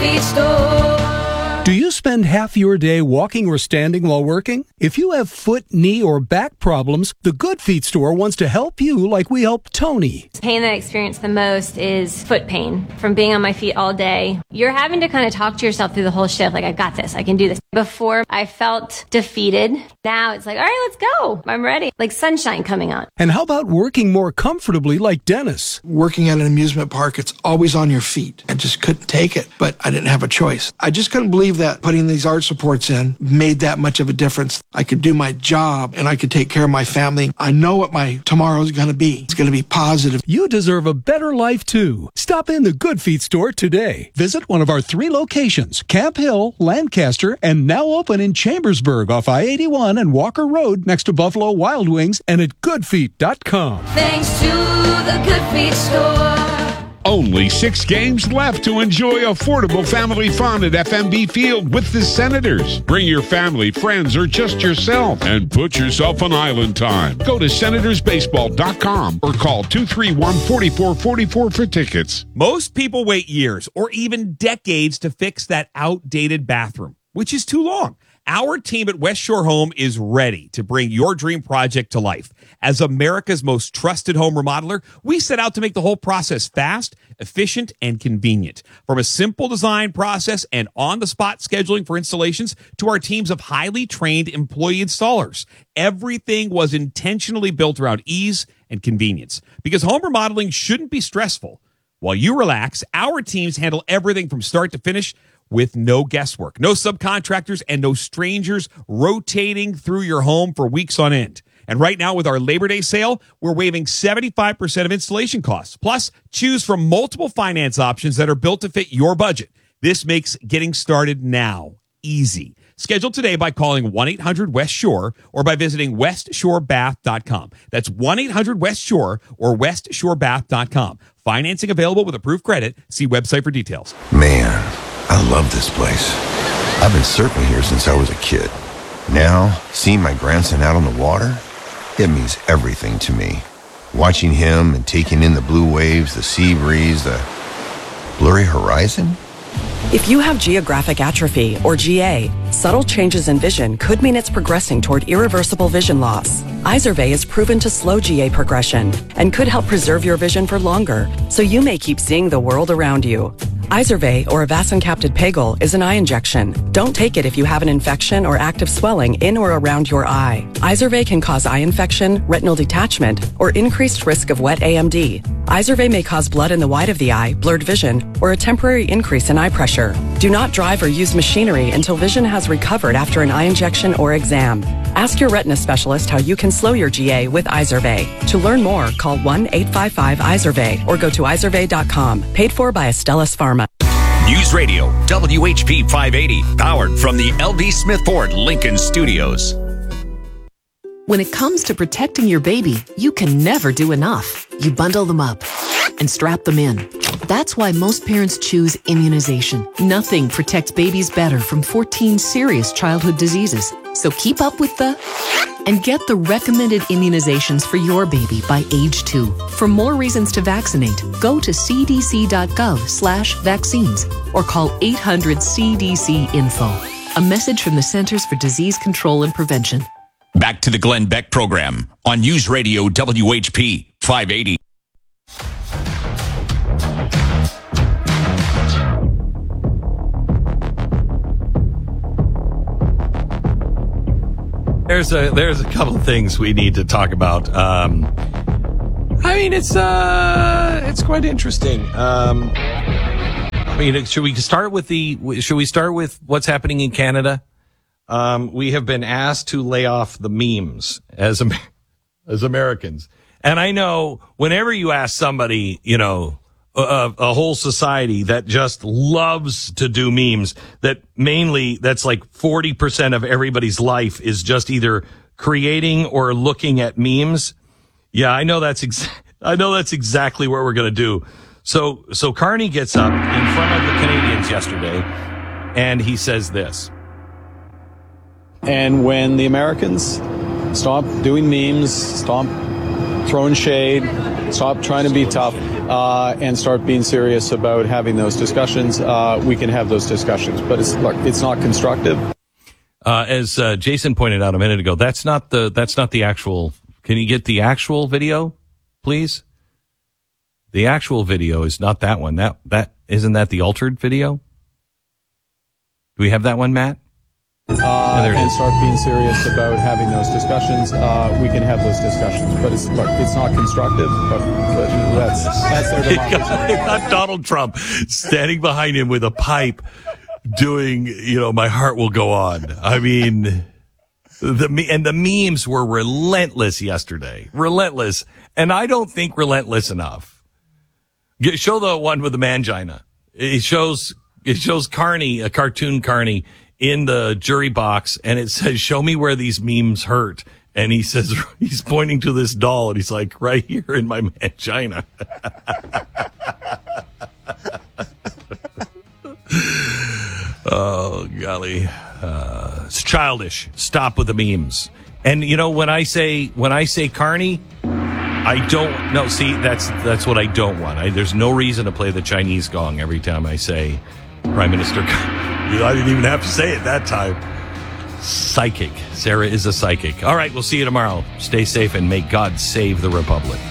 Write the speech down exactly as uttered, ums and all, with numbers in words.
Feet Store. Do you spend half your day walking or standing while working? If you have foot, knee, or back problems, the Good Feet Store wants to help you like we helped Tony. The pain that I experience the most is foot pain from being on my feet all day. You're having to kind of talk to yourself through the whole shift, like, I got this, I can do this. Before, I felt defeated. Now it's like, all right, let's go. I'm ready. Like sunshine coming on. And how about working more comfortably like Dennis? Working at an amusement park, it's always on your feet. I just couldn't take it, but I didn't have a choice. I just couldn't believe that putting these arch supports in made that much of a difference. I could do my job and I could take care of my family. I know what my tomorrow is going to be. It's going to be positive. You deserve a better life too. Stop in the Good Feet Store today. Visit one of our three locations, Camp Hill, Lancaster, and now open in Chambersburg off I eighty-one and Walker Road next to Buffalo Wild Wings, and at good feet dot com. Thanks to the Good Feet Store. Only six games left to enjoy affordable family fun at F M B Field with the Senators. Bring your family, friends, or just yourself and put yourself on island time. Go to senators baseball dot com or call two three one, four four four four for tickets. Most people wait years or even decades to fix that outdated bathroom, which is too long. Our team at West Shore Home is ready to bring your dream project to life. As America's most trusted home remodeler, we set out to make the whole process fast, efficient, and convenient. From a simple design process and on-the-spot scheduling for installations to our teams of highly trained employee installers, everything was intentionally built around ease and convenience. Because home remodeling shouldn't be stressful. While you relax, our teams handle everything from start to finish with no guesswork, no subcontractors, and no strangers rotating through your home for weeks on end. And right now with our Labor Day sale, we're waiving seventy-five percent of installation costs. Plus, choose from multiple finance options that are built to fit your budget. This makes getting started now easy. Schedule today by calling one eight hundred West Shore or by visiting west shore bath dot com. That's one eight hundred West Shore or west shore bath dot com. Financing available with approved credit. See website for details. Man, I love this place. I've been surfing here since I was a kid. Now, seeing my grandson out on the water, it means everything to me. Watching him and taking in the blue waves, the sea breeze, the blurry horizon. If you have geographic atrophy, or G A, subtle changes in vision could mean it's progressing toward irreversible vision loss. Izervay is proven to slow G A progression and could help preserve your vision for longer, so you may keep seeing the world around you. Izervay, or avacincaptad pegol, is an eye injection. Don't take it if you have an infection or active swelling in or around your eye. Izervay can cause eye infection, retinal detachment, or increased risk of wet A M D. Izervay may cause blood in the white of the eye, blurred vision, or a temporary increase in eye pressure. Do not drive or use machinery until vision has recovered after an eye injection or exam. Ask your retina specialist how you can slow your G A with Izervay. To learn more, call one eight five five Izervay or go to izervay dot com. Paid for by Astellas Pharma. News Radio, W H P five eighty, powered from the L B Smith Ford Lincoln Studios. When it comes to protecting your baby, you can never do enough. You bundle them up and strap them in. That's why most parents choose immunization. Nothing protects babies better from fourteen serious childhood diseases. So keep up with the and get the recommended immunizations for your baby by age two. For more reasons to vaccinate, go to c d c dot gov slash vaccines or call eight hundred C D C info. A message from the Centers for Disease Control and Prevention. Back to the Glenn Beck program on News Radio W H P five eighty. There's a there's a couple of things we need to talk about. Um, I mean, it's uh, it's quite interesting. Um, I mean, should we start with the? Should we start with what's happening in Canada? Um, we have been asked to lay off the memes as as Americans, and I know whenever you ask somebody, you know, a, a whole society that just loves to do memes, that mainly that's like forty percent of everybody's life is just either creating or looking at memes. Yeah, I know that's ex- I know that's exactly what we're going to do. So, so Carney gets up in front of the Canadians yesterday and he says this. And when the Americans stop doing memes, stop throwing shade, stop trying to be tough, uh, and start being serious about having those discussions, uh, we can have those discussions. But it's look, it's not constructive. Uh, as uh, Jason pointed out a minute ago, that's not the that's not the actual. Can you get the actual video, please? The actual video is not that one. That that isn't that the altered video? Do we have that one, Matt? Uh, oh, and start being serious about having those discussions. Uh, we can have those discussions, but it's look, it's not constructive. But, but that's that's their democracy. Got Donald Trump standing behind him with a pipe, doing, you know, my heart will go on. I mean, the and the memes were relentless yesterday, relentless, and I don't think relentless enough. Get, show the one with the mangina. It shows it shows Carney, a cartoon Carney, in the jury box, and it says, show me where these memes hurt. And he says, he's pointing to this doll, and he's like, right here in my mangina. Oh, golly. Uh, it's childish. Stop with the memes. And, you know, when I say, when I say Carney, I don't, no, see, that's, that's what I don't want. I, there's no reason to play the Chinese gong every time I say Prime Minister. I didn't even have to say it that time. Psychic. Sarah is a psychic. All right, we'll see you tomorrow. Stay safe and may God save the Republic.